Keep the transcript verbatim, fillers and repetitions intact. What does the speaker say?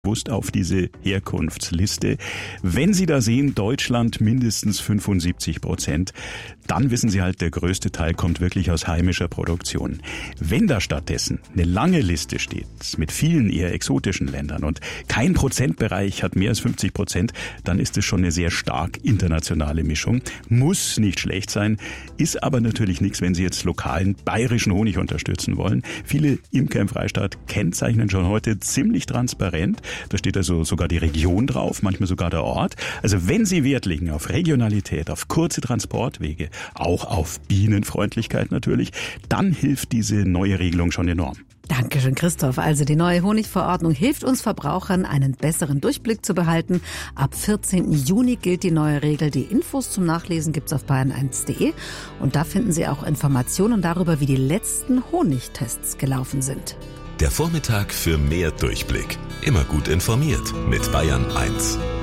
bewusst auf diese Herkunftsliste. Wenn Sie da sehen, Deutschland mindestens fünfundsiebzig Prozent, dann wissen Sie halt, der größte Teil kommt wirklich aus heimischer Produktion. Wenn da stattdessen eine lange Liste steht, mit vielen eher exotischen Ländern und kein Prozentbereich hat mehr als fünfzig Prozent, dann ist es schon eine sehr stark internationale Mischung. Muss nicht schlecht sein, ist aber natürlich nichts, wenn Sie jetzt lokalen bayerischen Honig unterstützen wollen. Viele Imker im Freistaat kennzeichnen schon heute ziemlich transparent. Da steht also sogar die Region drauf, manchmal sogar der Ort. Also wenn Sie Wert legen auf Regionalität, auf kurze Transportwege, auch auf Bienenfreundlichkeit natürlich, dann hilft diese neue Regelung schon enorm. Dankeschön, Christoph. Also die neue Honigverordnung hilft uns Verbrauchern, einen besseren Durchblick zu behalten. Ab vierzehnten Juni gilt die neue Regel. Die Infos zum Nachlesen gibt's auf bayern eins punkt de und da finden Sie auch Informationen darüber, wie die letzten Honigtests gelaufen sind. Der Vormittag für mehr Durchblick. Immer gut informiert mit Bayern eins.